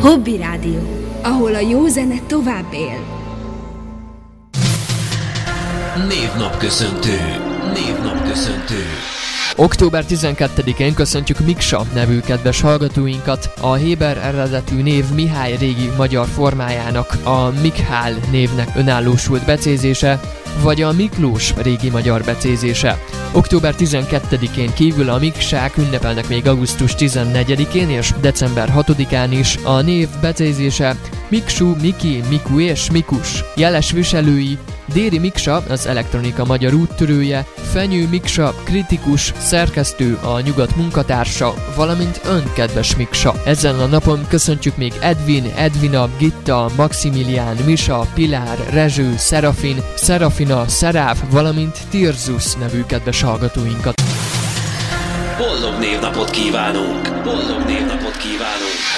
Hobby Rádió, ahol a jó zene tovább él. Névnapköszöntő. Október 12-én köszöntjük Miksa nevű kedves hallgatóinkat. A héber eredetű név Mihály régi magyar formájának, a Mikhál névnek önállósult becézése, vagy a Miklós régi magyar becézése. Október 12-én kívül a miksák ünnepelnek még augusztus 14-én és december 6-án is. A név becézése Miksu, Miki, Miku és Mikus. Jeles viselői: Déri Miksa, az elektronika magyar úttörője, Fenyő Miksa, kritikus, szerkesztő, a Nyugat munkatársa, valamint ön, kedves Miksa. Ezen a napon köszöntjük még Edvin, Edvina, Gitta, Maximilián, Misa, Pilár, Rezső, Szerafin, Szerafina, Szeráv, valamint Tirzus nevű kedves hallgatóinkat. Boldog névnapot kívánunk!